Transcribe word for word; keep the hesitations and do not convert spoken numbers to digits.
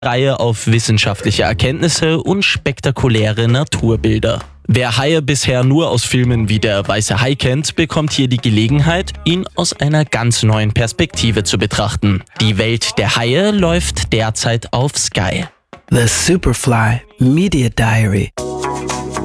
Reihe auf wissenschaftliche Erkenntnisse und spektakuläre Naturbilder. Wer Haie bisher nur aus Filmen wie Der weiße Hai kennt, bekommt hier die Gelegenheit, ihn aus einer ganz neuen Perspektive zu betrachten. Die Welt der Haie läuft derzeit auf Sky. The Superfly Media Diary.